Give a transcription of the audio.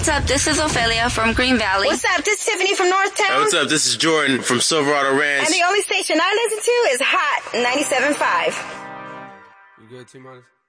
what's up? This is Ophelia from Green Valley. What's up? This is Tiffany from Northtown. Hey, what's up? This is Jordan from Silverado Ranch. And the only station I listen to is Hot 97.5. You good, T-Minus?